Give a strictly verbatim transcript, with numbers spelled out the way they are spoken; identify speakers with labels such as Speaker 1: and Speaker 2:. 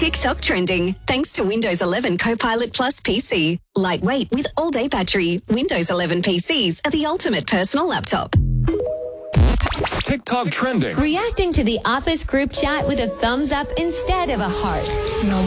Speaker 1: TikTok trending thanks to Windows eleven Copilot Plus P C. Lightweight with all-day battery, Windows eleven P Cs are the ultimate personal laptop.
Speaker 2: TikTok trending.
Speaker 3: Reacting to the Office group chat with a thumbs up instead of a heart.
Speaker 4: No